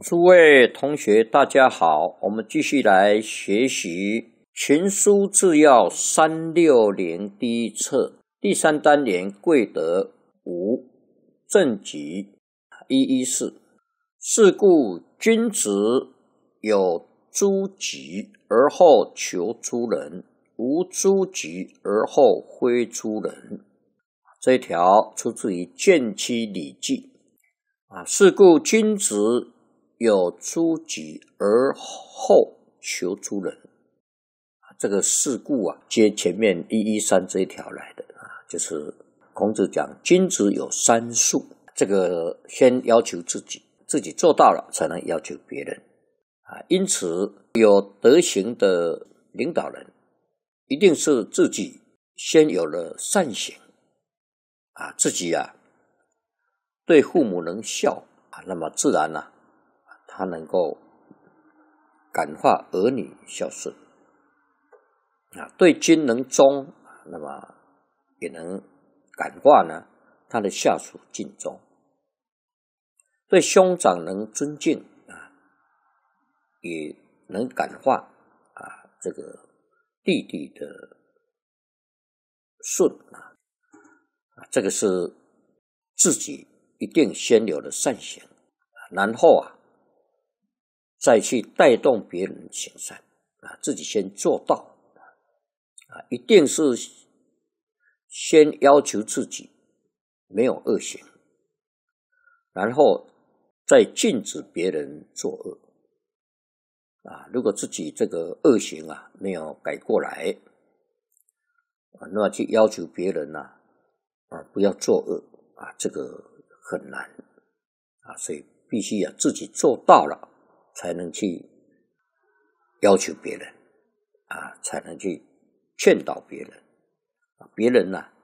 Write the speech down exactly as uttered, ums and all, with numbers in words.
诸位同学，大家好，我们继续来学习《群书治要》三六零第一册第三单元贵德五正集一一四。是故君子有诸己而后求诸人，无诸己而后非诸人。这一条出自于《谏期礼记》啊。是故君子有诸己而后求诸人，这个是故啊，接前面一一三这一条来的啊，就是孔子讲君子有三术，这个先要求自己，自己做到了才能要求别人啊。因此，有德行的领导人，一定是自己先有了善行啊，自己啊对父母能孝啊，那么自然啊。他能够感化儿女孝顺啊，对君能忠，那么也能感化呢他的下属尽忠，对兄长能尊敬啊，也能感化啊这个弟弟的顺啊，这个是自己一定先有的善行，然后啊。再去带动别人行善啊，自己先做到啊，一定是先要求自己没有恶行，然后再禁止别人作恶啊。如果自己这个恶行啊没有改过来啊，那么去要求别人啊啊不要作恶啊，这个很难啊，所以必须啊自己做到了。才能去要求别人啊，才能去劝导别人啊，别人呢、啊、